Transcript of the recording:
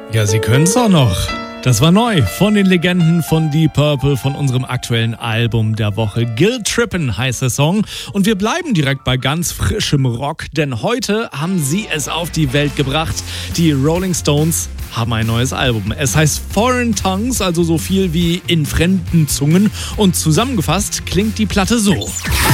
Ja, sie können's auch noch. Das war neu von den Legenden von Deep Purple, von unserem aktuellen Album der Woche. Guilt Trippin' heißt der Song. Und wir bleiben direkt bei ganz frischem Rock, denn heute haben sie es auf die Welt gebracht. Die Rolling Stones haben ein neues Album. Es heißt Foreign Tongues, also so viel wie in fremden Zungen. Und zusammengefasst klingt die Platte so.